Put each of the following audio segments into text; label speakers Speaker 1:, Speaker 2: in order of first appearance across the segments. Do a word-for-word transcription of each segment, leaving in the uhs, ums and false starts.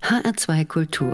Speaker 1: H R zwei Kultur.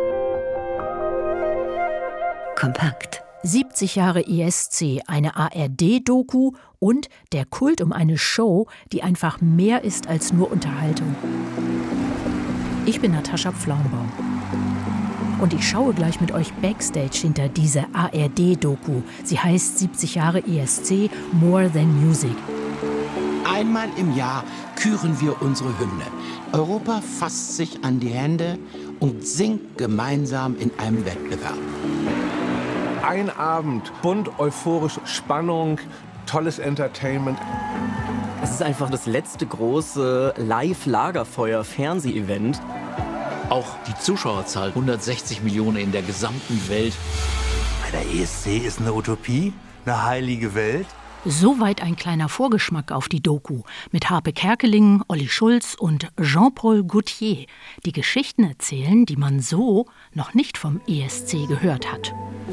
Speaker 1: Kompakt.
Speaker 2: siebzig Jahre E S C, eine A R D-Doku und der Kult um eine Show, die einfach mehr ist als nur Unterhaltung. Ich bin Natascha Pflaumbaum. Und ich schaue gleich mit euch Backstage hinter diese A R D-Doku. Sie heißt siebzig Jahre E S C, More Than Music.
Speaker 3: Einmal im Jahr küren wir unsere Hymne. Europa fasst sich an die Hände und singt gemeinsam in einem Wettbewerb.
Speaker 4: Ein Abend, bunt, euphorisch, Spannung, tolles Entertainment.
Speaker 5: Es ist einfach das letzte große Live-Lagerfeuer-Fernseh-Event.
Speaker 6: Auch die Zuschauerzahl, hundertsechzig Millionen in der gesamten Welt.
Speaker 7: Der E S C ist eine Utopie, eine heilige Welt.
Speaker 2: Soweit ein kleiner Vorgeschmack auf die Doku mit Harpe Kerkeling, Olli Schulz und Jean-Paul Gaultier, die Geschichten erzählen, die man so noch nicht vom E S C gehört hat.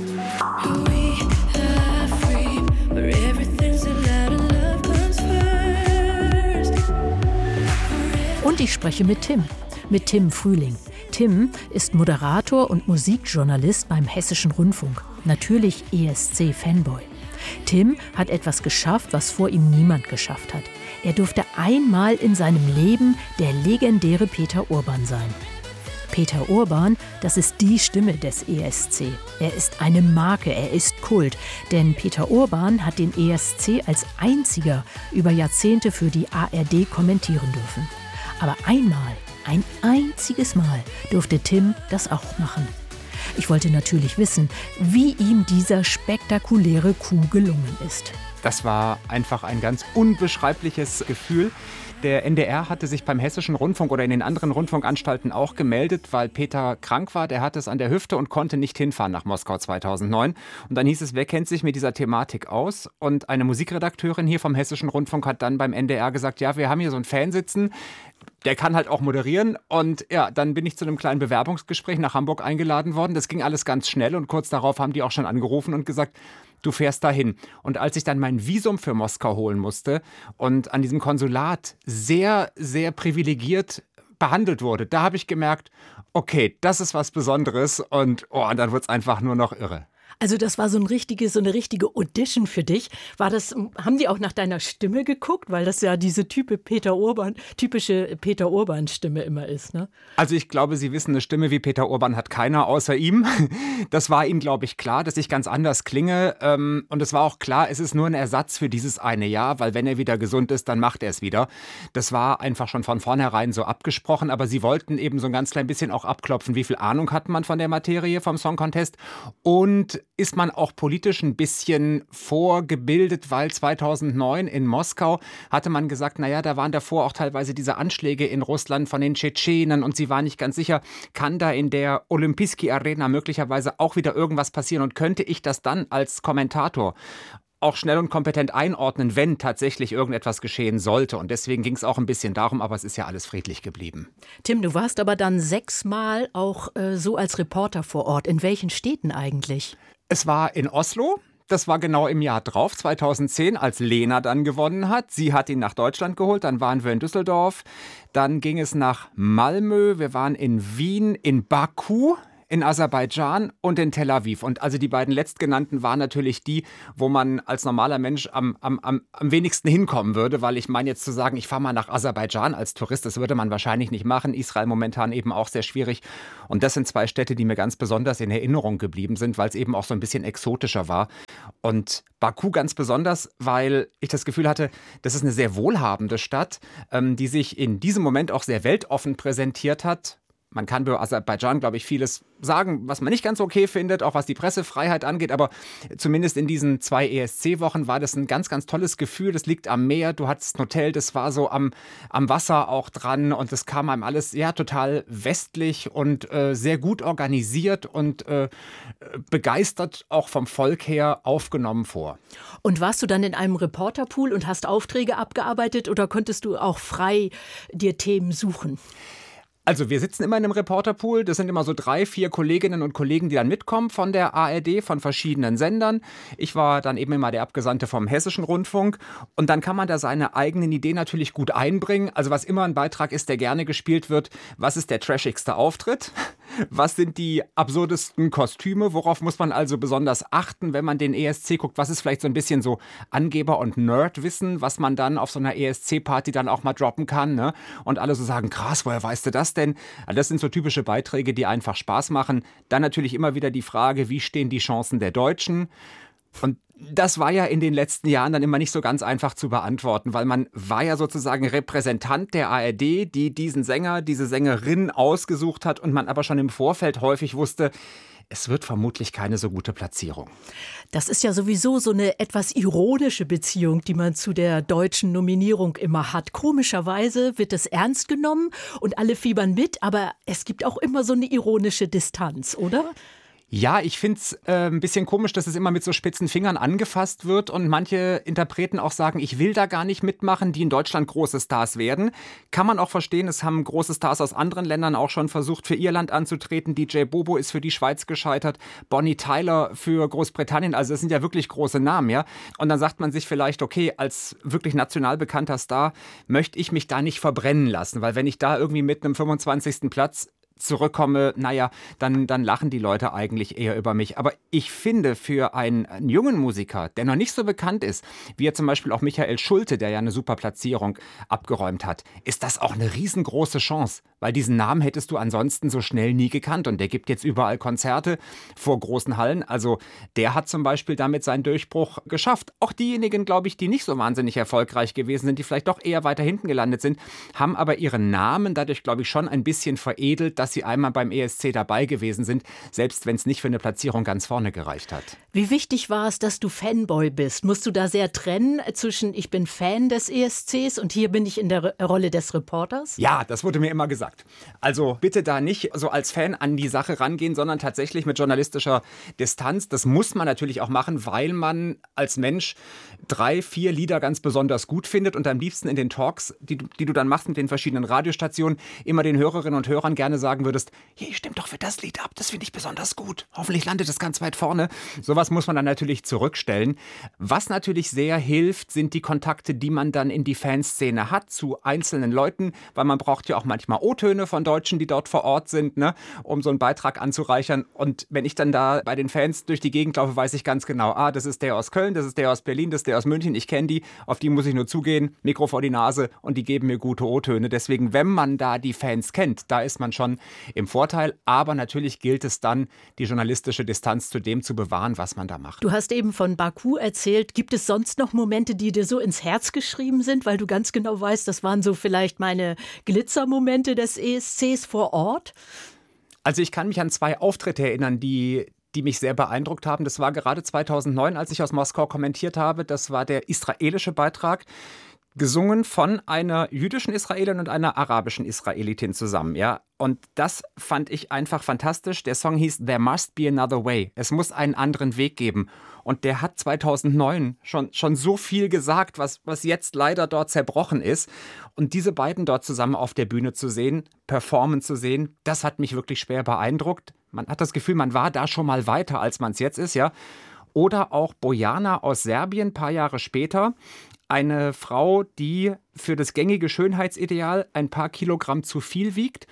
Speaker 2: Und ich spreche mit Tim, mit Tim Frühling. Tim ist Moderator und Musikjournalist beim Hessischen Rundfunk, natürlich E S C-Fanboy. Tim hat etwas geschafft, was vor ihm niemand geschafft hat. Er durfte einmal in seinem Leben der legendäre Peter Urban sein. Peter Urban, das ist die Stimme des E S C. Er ist eine Marke, er ist Kult. Denn Peter Urban hat den E S C als einziger über Jahrzehnte für die A R D kommentieren dürfen. Aber einmal, ein einziges Mal durfte Tim das auch machen. Ich wollte natürlich wissen, wie ihm dieser spektakuläre Coup gelungen ist.
Speaker 8: Das war einfach ein ganz unbeschreibliches Gefühl. Der N D R hatte sich beim Hessischen Rundfunk oder in den anderen Rundfunkanstalten auch gemeldet, weil Peter krank war. Der hatte es an der Hüfte und konnte nicht hinfahren nach Moskau zweitausendneun. Und dann hieß es, wer kennt sich mit dieser Thematik aus? Und eine Musikredakteurin hier vom Hessischen Rundfunk hat dann beim N D R gesagt, ja, wir haben hier so einen Fan sitzen, der kann halt auch moderieren. Und ja, dann bin ich zu einem kleinen Bewerbungsgespräch nach Hamburg eingeladen worden. Das ging alles ganz schnell und kurz darauf haben die auch schon angerufen und gesagt, du fährst dahin. Und als ich dann mein Visum für Moskau holen musste und an diesem Konsulat sehr, sehr privilegiert behandelt wurde, da habe ich gemerkt, okay, das ist was Besonderes und, oh, und dann wird es einfach nur noch irre.
Speaker 2: Also das war so ein richtiges, so eine richtige Audition für dich. War das, haben die auch nach deiner Stimme geguckt? Weil das ja diese Type Peter Urban, typische Peter Urban-Stimme immer ist, ne?
Speaker 8: Also ich glaube, Sie wissen, eine Stimme wie Peter Urban hat keiner außer ihm. Das war ihm, glaube ich, klar, dass ich ganz anders klinge. Und es war auch klar, es ist nur ein Ersatz für dieses eine Jahr, weil wenn er wieder gesund ist, dann macht er es wieder. Das war einfach schon von vornherein so abgesprochen. Aber sie wollten eben so ein ganz klein bisschen auch abklopfen, wie viel Ahnung hat man von der Materie vom Song Contest. Und ist man auch politisch ein bisschen vorgebildet, weil zweitausendneun in Moskau hatte man gesagt, naja, da waren davor auch teilweise diese Anschläge in Russland von den Tschetschenen und sie war nicht ganz sicher, kann da in der Olympijski Arena möglicherweise auch wieder irgendwas passieren und könnte ich das dann als Kommentator auch schnell und kompetent einordnen, wenn tatsächlich irgendetwas geschehen sollte. Und deswegen ging es auch ein bisschen darum, aber es ist ja alles friedlich geblieben.
Speaker 2: Tim, du warst aber dann sechsmal auch äh, so als Reporter vor Ort. In welchen Städten eigentlich?
Speaker 8: Es war in Oslo. Das war genau im Jahr drauf, zweitausendzehn, als Lena dann gewonnen hat. Sie hat ihn nach Deutschland geholt, dann waren wir in Düsseldorf. Dann ging es nach Malmö, wir waren in Wien, in Baku, in Aserbaidschan und in Tel Aviv. Und also die beiden letztgenannten waren natürlich die, wo man als normaler Mensch am, am, am, am wenigsten hinkommen würde, weil ich meine jetzt zu sagen, ich fahre mal nach Aserbaidschan als Tourist, das würde man wahrscheinlich nicht machen. Israel momentan eben auch sehr schwierig. Und das sind zwei Städte, die mir ganz besonders in Erinnerung geblieben sind, weil es eben auch so ein bisschen exotischer war. Und Baku ganz besonders, weil ich das Gefühl hatte, das ist eine sehr wohlhabende Stadt, ähm, die sich in diesem Moment auch sehr weltoffen präsentiert hat. Man kann bei Aserbaidschan, glaube ich, vieles sagen, was man nicht ganz okay findet, auch was die Pressefreiheit angeht. Aber zumindest in diesen zwei E S C-Wochen war das ein ganz, ganz tolles Gefühl. Das liegt am Meer, du hattest ein Hotel, das war so am, am Wasser auch dran. Und das kam einem alles ja total westlich und äh, sehr gut organisiert und äh, begeistert auch vom Volk her aufgenommen vor.
Speaker 2: Und warst du dann in einem Reporterpool und hast Aufträge abgearbeitet oder konntest du auch frei dir Themen suchen?
Speaker 8: Also wir sitzen immer in einem Reporterpool, das sind immer so drei, vier Kolleginnen und Kollegen, die dann mitkommen von der A R D, von verschiedenen Sendern. Ich war dann eben immer der Abgesandte vom Hessischen Rundfunk und dann kann man da seine eigenen Ideen natürlich gut einbringen. Also was immer ein Beitrag ist, der gerne gespielt wird, was ist der trashigste Auftritt? Was sind die absurdesten Kostüme? Worauf muss man also besonders achten, wenn man den E S C guckt? Was ist vielleicht so ein bisschen so Angeber- und Nerdwissen, was man dann auf so einer E S C-Party dann auch mal droppen kann, ne? Und alle so sagen, krass, woher weißt du das denn? Das sind so typische Beiträge, die einfach Spaß machen. Dann natürlich immer wieder die Frage, wie stehen die Chancen der Deutschen? Und das war ja in den letzten Jahren dann immer nicht so ganz einfach zu beantworten, weil man war ja sozusagen Repräsentant der A R D, die diesen Sänger, diese Sängerin ausgesucht hat und man aber schon im Vorfeld häufig wusste, es wird vermutlich keine so gute Platzierung.
Speaker 2: Das ist ja sowieso so eine etwas ironische Beziehung, die man zu der deutschen Nominierung immer hat. Komischerweise wird es ernst genommen und alle fiebern mit, aber es gibt auch immer so eine ironische Distanz, oder?
Speaker 8: Ja, ich finde es äh, ein bisschen komisch, dass es immer mit so spitzen Fingern angefasst wird und manche Interpreten auch sagen, ich will da gar nicht mitmachen, die in Deutschland große Stars werden. Kann man auch verstehen, es haben große Stars aus anderen Ländern auch schon versucht, für ihr Land anzutreten. D J Bobo ist für die Schweiz gescheitert, Bonnie Tyler für Großbritannien, also das sind ja wirklich große Namen, ja. Und dann sagt man sich vielleicht, okay, als wirklich national bekannter Star möchte ich mich da nicht verbrennen lassen, weil wenn ich da irgendwie mit einem fünfundzwanzigsten Platz zurückkomme, naja, dann, dann lachen die Leute eigentlich eher über mich. Aber ich finde, für einen, einen jungen Musiker, der noch nicht so bekannt ist, wie ja zum Beispiel auch Michael Schulte, der ja eine super Platzierung abgeräumt hat, ist das auch eine riesengroße Chance. Weil diesen Namen hättest du ansonsten so schnell nie gekannt. Und der gibt jetzt überall Konzerte vor großen Hallen. Also der hat zum Beispiel damit seinen Durchbruch geschafft. Auch diejenigen, glaube ich, die nicht so wahnsinnig erfolgreich gewesen sind, die vielleicht doch eher weiter hinten gelandet sind, haben aber ihren Namen dadurch, glaube ich, schon ein bisschen veredelt, dass sie einmal beim E S C dabei gewesen sind, selbst wenn es nicht für eine Platzierung ganz vorne gereicht hat.
Speaker 2: Wie wichtig war es, dass du Fanboy bist? Musst du da sehr trennen zwischen ich bin Fan des E S Cs und hier bin ich in der Rolle des Reporters?
Speaker 8: Ja, das wurde mir immer gesagt. Also bitte da nicht so als Fan an die Sache rangehen, sondern tatsächlich mit journalistischer Distanz. Das muss man natürlich auch machen, weil man als Mensch drei, vier Lieder ganz besonders gut findet und am liebsten in den Talks, die, die du dann machst mit den verschiedenen Radiostationen, immer den Hörerinnen und Hörern gerne sagen würdest, hey, stimmt doch für das Lied ab, das finde ich besonders gut. Hoffentlich landet es ganz weit vorne. Sowas muss man dann natürlich zurückstellen. Was natürlich sehr hilft, sind die Kontakte, die man dann in die Fanszene hat zu einzelnen Leuten, weil man braucht ja auch manchmal O-Töne von Deutschen, die dort vor Ort sind, ne, um so einen Beitrag anzureichern. Und wenn ich dann da bei den Fans durch die Gegend laufe, weiß ich ganz genau, ah, das ist der aus Köln, das ist der aus Berlin, das ist der aus München, ich kenne die, auf die muss ich nur zugehen, Mikro vor die Nase und die geben mir gute O-Töne. Deswegen, wenn man da die Fans kennt, da ist man schon im Vorteil. Aber natürlich gilt es dann, die journalistische Distanz zu dem zu bewahren, was man da macht.
Speaker 2: Du hast eben von Baku erzählt. Gibt es sonst noch Momente, die dir so ins Herz geschrieben sind, weil du ganz genau weißt, das waren so vielleicht meine Glitzermomente des E S Cs vor Ort?
Speaker 8: Also ich kann mich an zwei Auftritte erinnern, die, die mich sehr beeindruckt haben. Das war gerade zweitausendneun, als ich aus Moskau kommentiert habe. Das war der israelische Beitrag, gesungen von einer jüdischen Israelin und einer arabischen Israelitin zusammen, ja. Und das fand ich einfach fantastisch. Der Song hieß There Must Be Another Way. Es muss einen anderen Weg geben. Und der hat zweitausendneun schon, schon so viel gesagt, was, was jetzt leider dort zerbrochen ist. Und diese beiden dort zusammen auf der Bühne zu sehen, performen zu sehen, das hat mich wirklich schwer beeindruckt. Man hat das Gefühl, man war da schon mal weiter, als man es jetzt ist, ja. Oder auch Bojana aus Serbien, ein paar Jahre später. Eine Frau, die für das gängige Schönheitsideal ein paar Kilogramm zu viel wiegt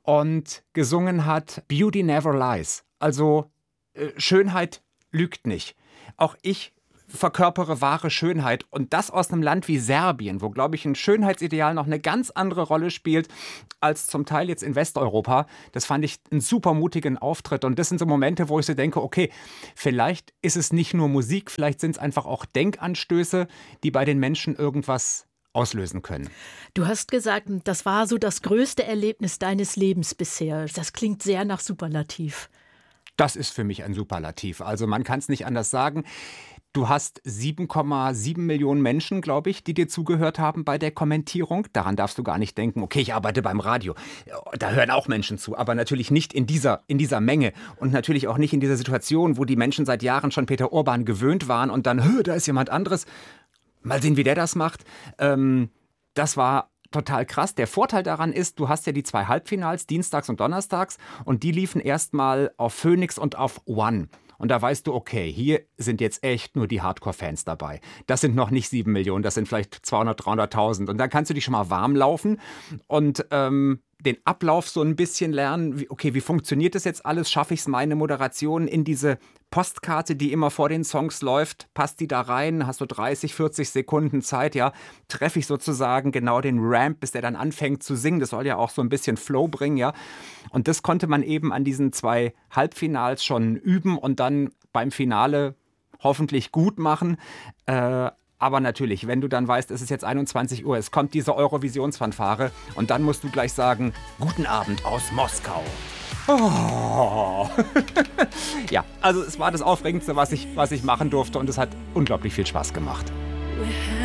Speaker 8: und gesungen hat Beauty Never Lies. Also äh, Schönheit lügt nicht. Auch ich verkörpere wahre Schönheit und das aus einem Land wie Serbien, wo, glaube ich, ein Schönheitsideal noch eine ganz andere Rolle spielt als zum Teil jetzt in Westeuropa. Das fand ich einen super mutigen Auftritt und das sind so Momente, wo ich so denke, okay, vielleicht ist es nicht nur Musik, vielleicht sind es einfach auch Denkanstöße, die bei den Menschen irgendwas auslösen können.
Speaker 2: Du hast gesagt, das war so das größte Erlebnis deines Lebens bisher. Das klingt sehr nach Superlativ.
Speaker 8: Das ist für mich ein Superlativ. Also man kann es nicht anders sagen. Du hast sieben Komma sieben Millionen Menschen, glaube ich, die dir zugehört haben bei der Kommentierung. Daran darfst du gar nicht denken, okay, ich arbeite beim Radio. Da hören auch Menschen zu, aber natürlich nicht in dieser, in dieser Menge und natürlich auch nicht in dieser Situation, wo die Menschen seit Jahren schon Peter Urban gewöhnt waren und dann, da ist jemand anderes. Mal sehen, wie der das macht. Ähm, das war total krass. Der Vorteil daran ist, du hast ja die zwei Halbfinals, dienstags und donnerstags, und die liefen erstmal auf Phoenix und auf One. Und da weißt du, okay, hier sind jetzt echt nur die Hardcore-Fans dabei. Das sind noch nicht sieben Millionen, das sind vielleicht zweihundert, dreihunderttausend. Und dann kannst du dich schon mal warm laufen und ähm, den Ablauf so ein bisschen lernen. Wie, okay, wie funktioniert das jetzt alles? Schaffe ich es, meine Moderation in diese Postkarte, die immer vor den Songs läuft, passt die da rein? Hast du dreißig, vierzig Sekunden Zeit? Ja, treffe ich sozusagen genau den Ramp, bis der dann anfängt zu singen. Das soll ja auch so ein bisschen Flow bringen, ja. Und das konnte man eben an diesen zwei Halbfinals schon üben und dann beim Finale hoffentlich gut machen. Äh, aber natürlich, wenn du dann weißt, es ist jetzt einundzwanzig Uhr, es kommt diese Eurovisionsfanfare und dann musst du gleich sagen, guten Abend aus Moskau. Oh. Ja, also es war das Aufregendste, was ich, was ich machen durfte, und es hat unglaublich viel Spaß gemacht.